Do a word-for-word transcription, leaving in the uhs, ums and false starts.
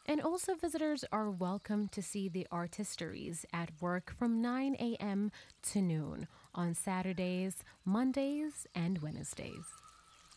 And also, visitors are welcome to see the artisteries at work from nine a m to noon on Saturdays, Mondays, and Wednesdays.